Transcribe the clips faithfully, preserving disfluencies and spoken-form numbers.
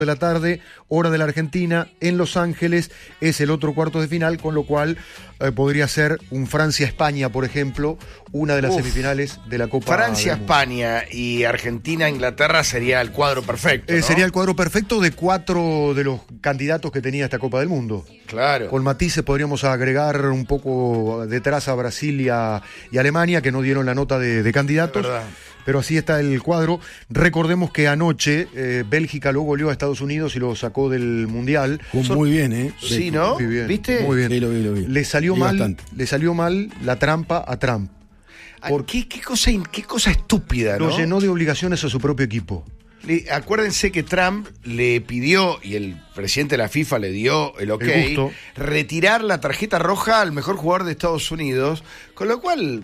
de la tarde, hora de la Argentina, en Los Ángeles, es el otro cuarto de final, con lo cual eh, podría ser un Francia-España, por ejemplo, una de las Uf, semifinales de la Copa Francia-España y Argentina-Inglaterra sería el cuadro perfecto, ¿no? Eh, sería el cuadro perfecto de cuatro de los candidatos que tenía esta Copa del Mundo. Claro. Con matices podríamos agregar un poco detrás a Brasil y a, y a Alemania, que no dieron la nota de, de candidatos. Pero así está el cuadro. Recordemos que anoche eh, Bélgica lo goleó a Estados Unidos y lo sacó del Mundial. Muy bien, ¿eh? Sí, ¿no? Muy bien, ¿Viste? Muy bien. Sí, lo vi, lo vi. Le salió Vi mal, bastante. le salió mal la trampa a Trump. ¿Por qué, qué, cosa, qué cosa estúpida, ¿no? Lo llenó de obligaciones a su propio equipo. Le, acuérdense que Trump le pidió, y el presidente de la FIFA le dio el ok, el gusto, retirar la tarjeta roja al mejor jugador de Estados Unidos, con lo cual...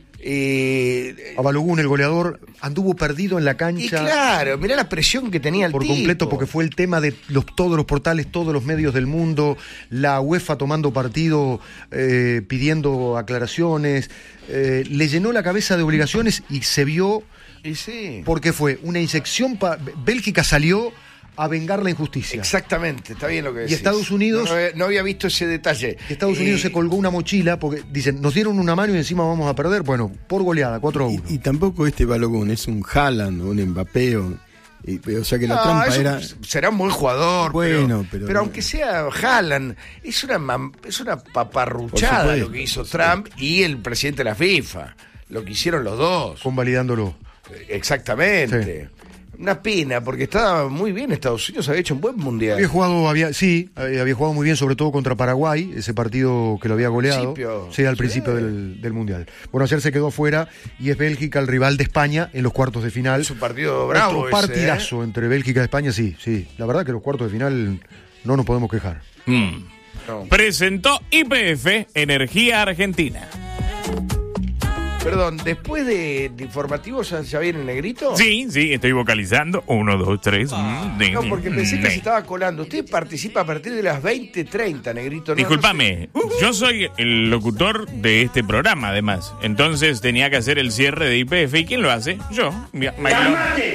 Eh, a Balogun, el goleador, anduvo perdido en la cancha. Y claro, mirá la presión que tenía el por tipo. completo, porque fue el tema de los, todos los portales, todos los medios del mundo, la UEFA tomando partido, eh, pidiendo aclaraciones, eh, le llenó la cabeza de obligaciones y se vio, y sí. porque fue una inyección, pa- Bélgica salió a vengar la injusticia. Exactamente, está bien lo que decís. Y Estados Unidos... No, no, había, no había visto ese detalle. Estados eh, Unidos se colgó una mochila porque dicen, nos dieron una mano y encima vamos a perder. Bueno, por goleada, cuatro a uno. Y, y tampoco este Balogun es un Haaland o un Mbappé. O, y, o sea que la no, trampa eso era... será un buen jugador, bueno, pero, pero, pero aunque sea Haaland, es una, mam- es una paparruchada lo que hizo Trump y el presidente de la FIFA. Lo que hicieron los dos. Convalidándolo. Exactamente. Sí. Una pena, porque estaba muy bien Estados Unidos, había hecho un buen mundial. Había jugado, había, sí, había jugado muy bien, sobre todo contra Paraguay, ese partido que lo había goleado. Principio. Sí, al Sí. principio del, del mundial. Bueno, ayer se quedó fuera y es Bélgica el rival de España en los cuartos de final. Es un partido bravo. Otro ese, partidazo ¿eh? entre Bélgica y España, sí, sí. La verdad que los cuartos de final no nos podemos quejar. Mm. No. Presentó Y P F Energía Argentina. Perdón, después de, de informativos ya, ya viene el negrito. Sí, sí, estoy vocalizando. Uno, dos, tres. Ah, mm, no, porque pensé que mm, se estaba colando. Usted participa a partir de las veinte treinta, negrito. ¿No? Discúlpame, No sé. yo soy el locutor de este programa, además. Entonces tenía que hacer el cierre de Y P F. ¿Y quién lo hace? Yo. Mi- Maylon.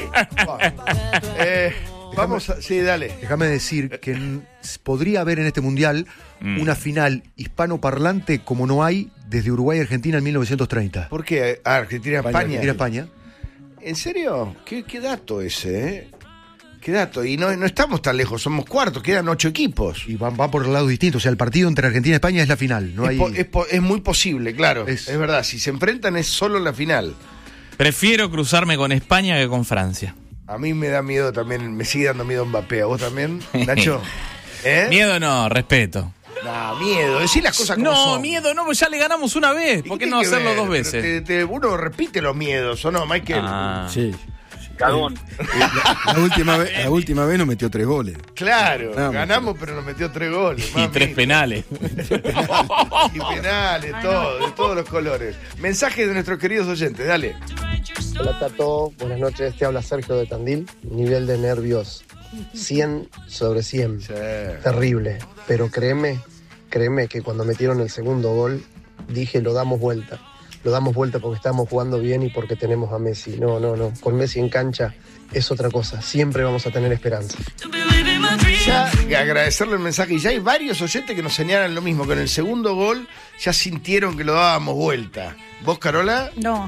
eh, vamos a... Sí, dale. Déjame decir que n- podría haber en este mundial Mm. una final hispanoparlante como no hay desde Uruguay a Argentina en mil novecientos treinta. ¿Por qué? Ah, Argentina, España. Argentina-España. ¿En serio? ¿Qué, qué dato ese, eh? ¿Qué dato? Y no, no estamos tan lejos, somos cuartos, quedan ocho equipos. Y van, van por lados distintos. O sea, el partido entre Argentina y España es la final. No es, hay... po- es, po- es muy posible, claro. Es- Es... verdad, si se enfrentan es solo la final. Prefiero cruzarme con España que con Francia. A mí me da miedo también, me sigue dando miedo Mbappé. ¿A vos también, Nacho? ¿Eh? Miedo no, respeto. No, miedo, decir las cosas como No, son. miedo no, pues ya le ganamos una vez. ¿Y ¿Por qué tiene no que hacerlo ver? dos Pero veces? te- te- uno repite los miedos, ¿o no, Michael? Ah. Sí. Cagón. La, la última vez, la última vez nos metió tres goles. Claro, Ganamos. ganamos, pero nos metió tres goles. Y mami. tres penales. Y penales, todo, de todos los colores. Mensajes de nuestros queridos oyentes, dale. Hola Tato, buenas noches, te habla Sergio de Tandil. Nivel de nervios cien sobre cien, Sí. terrible. Pero créeme, créeme que cuando metieron el segundo gol, dije lo damos vuelta. Lo damos vuelta porque estamos jugando bien y porque tenemos a Messi. No, no, no, con Messi en cancha es otra cosa. Siempre vamos a tener esperanza. Ya agradecerle el mensaje. Y ya hay varios oyentes que nos señalan lo mismo, que en el segundo gol ya sintieron que lo dábamos vuelta. ¿Vos, Carola? No.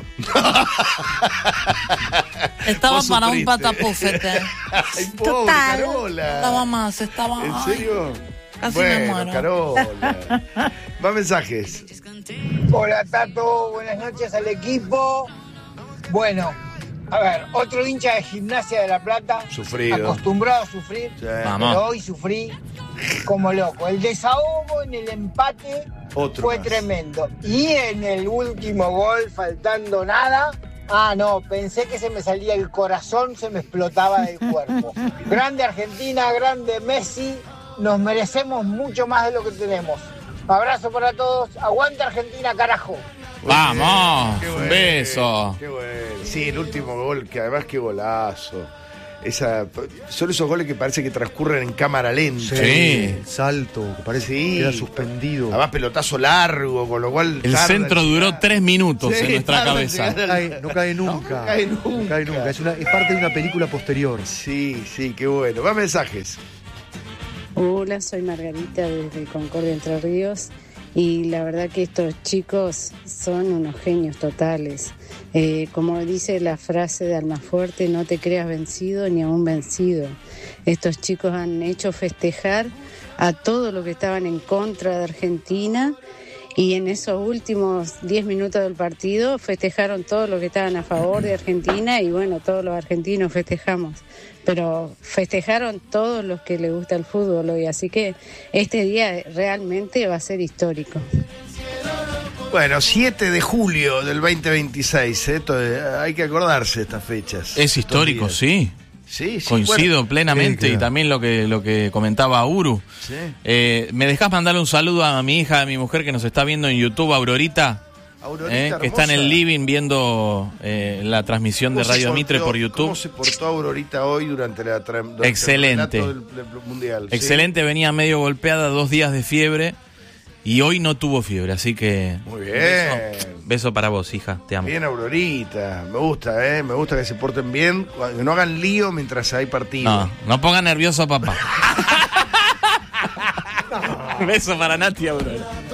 Estaba Vos para un sufriste. patapúfete. Ay, pobre Total. Carola. Estaba más, estaba. ¿En serio? Casi me Bueno, muero. Carola. Más mensajes. Hola Tato, buenas noches al equipo. Bueno, a ver, otro hincha de Gimnasia de La Plata, Sufrido. acostumbrado a sufrir, Sí. Vamos. pero hoy sufrí como loco. El desahogo en el empate Otro fue más. tremendo. Y en el último gol, faltando nada, ah no, pensé que se me salía el corazón, se me explotaba del cuerpo. Grande Argentina, grande Messi, nos merecemos mucho más de lo que tenemos. Abrazo para todos, aguanta Argentina, carajo. Vamos, Qué un bueno, beso. Qué bueno. Sí, el último gol, que además qué golazo. esa, son esos goles que parece que transcurren en cámara lenta. Sí. Salto, que parece Sí. que queda suspendido. Además, pelotazo largo, con lo cual. El tarda centro en duró llegar. tres minutos Sí, en nuestra tarda en cabeza. llegar No cae, no cae nunca. No cae nunca. No cae nunca. Es, una, es parte de una película posterior. Sí, sí, qué bueno. Va mensajes. Hola, soy Margarita desde Concordia, Entre Ríos, y la verdad que estos chicos son unos genios totales. Eh, como dice la frase de Almafuerte, no te creas vencido ni aún vencido. Estos chicos han hecho festejar a todos los que estaban en contra de Argentina, y en esos últimos diez minutos del partido festejaron todos los que estaban a favor de Argentina, y bueno, todos los argentinos festejamos. Pero festejaron todos los que les gusta el fútbol hoy, así que este día realmente va a ser histórico. Bueno, siete de julio del veinte veintiséis, ¿eh? Esto, eh, hay que acordarse de estas fechas. Es histórico, Estos sí. días. Sí, sí. Coincido bueno. plenamente Sí, claro. y también lo que lo que comentaba Uru. Sí. Eh, ¿Me dejás mandarle un saludo a mi hija, a mi mujer que nos está viendo en YouTube, Aurorita? Aurorita eh, que está en el hermosa. living viendo eh, la transmisión de ¿Cómo se Radio Mitre portó- por YouTube. ¿Cómo se portó Aurorita hoy durante, la tra- durante Excelente. el relato del, del Mundial? ¿Sí? Excelente, venía medio golpeada, dos días de fiebre y hoy no tuvo fiebre, así que Muy un bien. beso, beso para vos, hija, te amo. Bien, Aurorita. Me gusta, ¿eh? Me gusta que se porten bien, que no hagan lío mientras hay partido. No, no ponga nervioso a papá. Beso para Nati, Aurora.